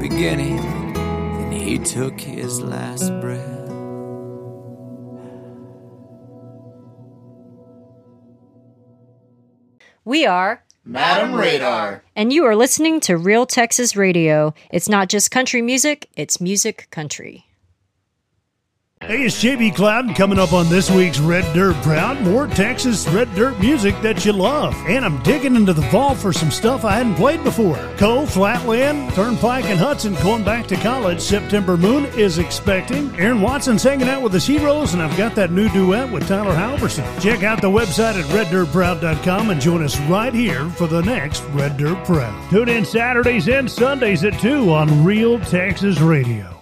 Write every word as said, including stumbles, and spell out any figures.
beginning, and he took his last breath. We are Madam Radar, and you are listening to Real Texas Radio. It's not just country music, it's music country. Hey, it's J B Cloud coming up on this week's Red Dirt Proud. More Texas Red Dirt music that you love. And I'm digging into the vault for some stuff I hadn't played before. Cole, Flatland, Turnpike, and Hudson going back to college. September Moon is expecting. Aaron Watson's hanging out with his heroes, and I've got that new duet with Tyler Halverson. Check out the website at red dirt proud dot com and join us right here for the next Red Dirt Proud. Tune in Saturdays and Sundays at two on Real Texas Radio.